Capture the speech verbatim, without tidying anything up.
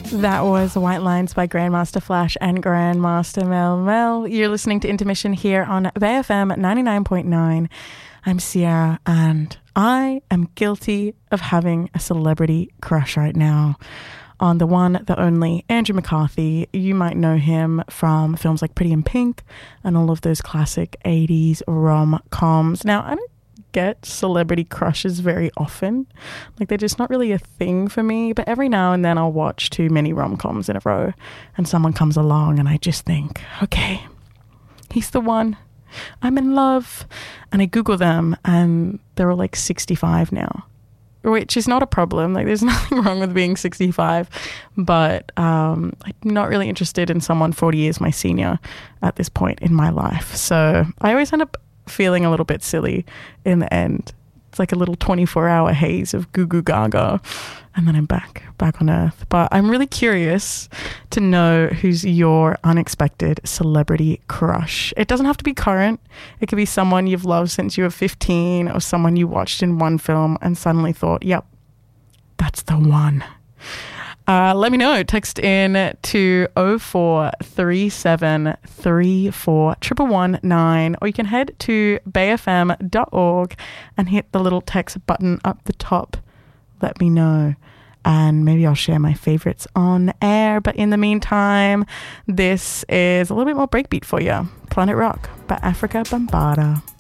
That was White Lines by Grandmaster Flash and Grandmaster Mel Mel. You're listening to Intermission here on Bay F M ninety-nine point nine. I'm Sierra and I am guilty of having a celebrity crush right now on the one, the only Andrew McCarthy. You might know him from films like Pretty in Pink and all of those classic eighties rom-coms. Now, I don't get celebrity crushes very often. Like, they're just not really a thing for me, but every now and then I'll watch too many rom-coms in a row and someone comes along and I just think, okay, he's the one. I'm in love. And I Google them and they're all like sixty-five now, which is not a problem. Like, there's nothing wrong with being sixty-five, but um, I'm not really interested in someone forty years my senior at this point in my life. So I always end up feeling a little bit silly in the end. It's like a little twenty-four hour haze of goo goo gaga, and then I'm back, back on Earth. But I'm really curious to know who's your unexpected celebrity crush. It doesn't have to be current. It could be someone you've loved since you were fifteen, or someone you watched in one film and suddenly thought, yep, that's the one. Uh, let me know. Text in to oh four three seven three four one one one nine, or you can head to bay f m dot org and hit the little text button up the top. Let me know, and maybe I'll share my favorites on air. But in the meantime, this is a little bit more breakbeat for you. Planet Rock by Africa Bambaataa.